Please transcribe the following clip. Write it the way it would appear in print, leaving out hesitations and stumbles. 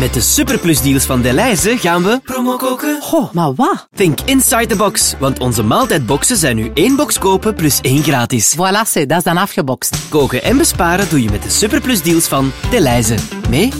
Met de superplusdeals van Delhaize gaan we promo koken. Goh, maar wat? Think inside the box, want onze maaltijdboxen zijn nu 1 box kopen plus 1 gratis. Voilà, dat is dan afgebokst. Koken en besparen doe je met de superplusdeals van Delhaize. Mee?